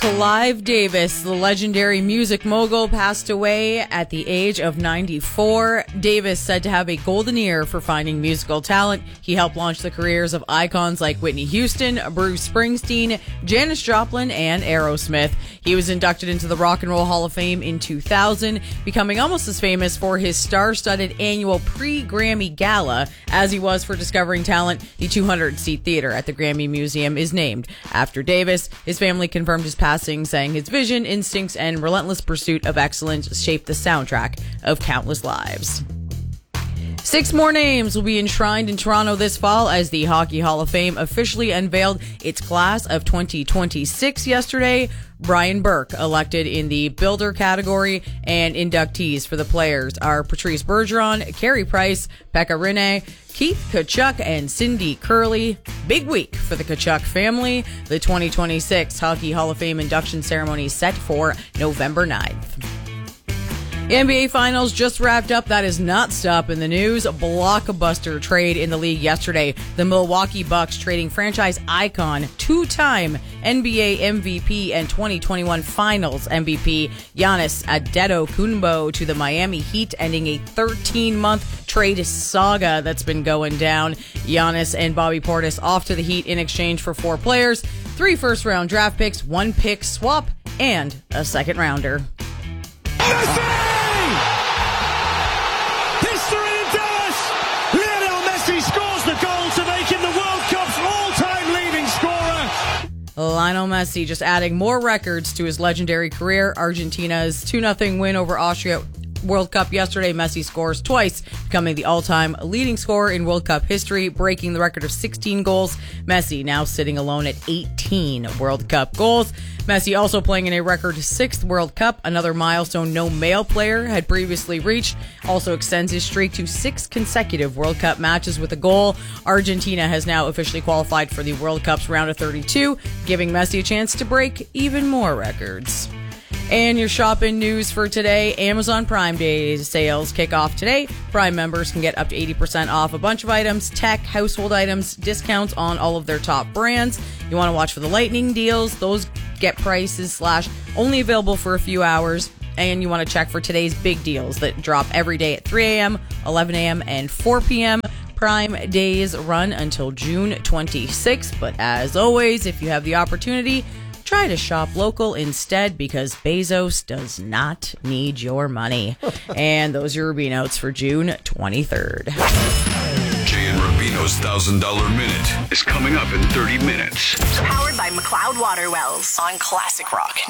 Clive Davis, the legendary music mogul, passed away at the age of 94. Davis said to have a golden ear for finding musical talent. He helped launch the careers of icons like Whitney Houston, Bruce Springsteen, Janis Joplin, and Aerosmith. He was inducted into the Rock and Roll Hall of Fame in 2000, becoming almost as famous for his star-studded annual pre-Grammy Gala as he was for discovering talent. The 200-seat theater at the Grammy Museum is named after Davis. His family confirmed his passing, saying his vision, instincts, and relentless pursuit of excellence shaped the soundtrack of countless lives. 6 more names will be enshrined in Toronto this fall as the Hockey Hall of Fame officially unveiled its class of 2026 yesterday. Brian Burke elected in the Builder category, and inductees for the players are Patrice Bergeron, Carey Price, Pekka Rinne, Keith Tkachuk, and Cindy Curley. Big week for the Tkachuk family. The 2026 Hockey Hall of Fame induction ceremony is set for November 9th. The NBA Finals just wrapped up. That is not stopping the news. A blockbuster trade in the league yesterday. The Milwaukee Bucks trading franchise icon, 2-time NBA MVP and 2021 Finals MVP Giannis Antetokounmpo to the Miami Heat, ending a 13-month trade saga that's been going down. Giannis and Bobby Portis off to the Heat in exchange for 4 players, 3 first-round draft picks, 1 pick swap, and a second-rounder. Lionel Messi just adding more records to his legendary career. Argentina's 2-0 win over Austria World Cup yesterday. Messi scores twice, becoming the all-time leading scorer in World Cup history, breaking the record of 16 goals. Messi now sitting alone at 18 World Cup goals. Messi also playing in a record 6th World Cup, another milestone no male player had previously reached. Also extends his streak to 6 consecutive World Cup matches with a goal. Argentina has now officially qualified for the World Cup's round of 32, giving Messi a chance to break even more records. And your shopping news for today, Amazon Prime Day sales kick off today. Prime members can get up to 80% off a bunch of items, tech, household items, discounts on all of their top brands. You want to watch for the lightning deals. Those get prices / only available for a few hours. And you want to check for today's big deals that drop every day at 3 a.m., 11 a.m., and 4 p.m. Prime Days run until June 26th. But as always, if you have the opportunity, try to shop local instead, because Bezos does not need your money. And those are your Rubino's for June 23rd. Jay and Rubino's $1,000 Minute is coming up in 30 minutes. Powered by McLeod Water Wells on Classic Rock